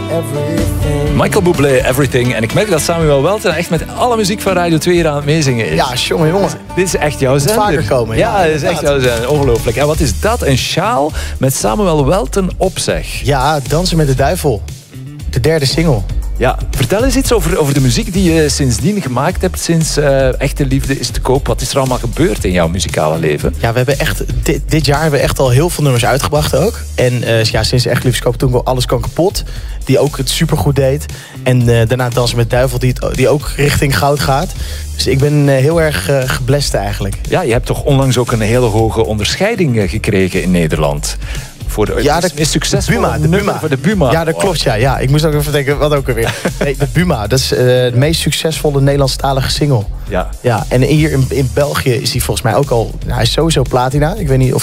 everything. Michael Bublé, Everything. En ik merk dat Samuel Welten echt met alle muziek van Radio 2 hier aan het meezingen is. Ja, jongen. Dit is echt jouw zender. Vaker komen. Ja, dit is echt jouw zender. Ongelooflijk. En wat is dat? Een sjaal met Samuel Welten op zich. Ja, Dansen met de Duivel. De derde single. Ja, vertel eens iets over de muziek die je sindsdien gemaakt hebt. Sinds Echte Liefde is te koop. Wat is er allemaal gebeurd in jouw muzikale leven? Ja, we hebben echt, dit jaar hebben we echt al heel veel nummers uitgebracht ook. En ja, sinds Echt Liefde is te koop toen Alles kan kapot. Die ook het supergoed deed. En daarna Dansen met de Duivel die ook richting goud gaat. Dus ik ben heel erg geblest eigenlijk. Ja, je hebt toch onlangs ook een hele hoge onderscheiding gekregen in Nederland. Voor de meest succesvolle de Buma. Ja, dat klopt. Ja, ik moest ook even denken, wat ook alweer. Nee, de Buma, dat is de meest succesvolle Nederlandstalige single. Ja. Ja, en hier in België is hij volgens mij ook al... hij is sowieso platina. Ik weet niet of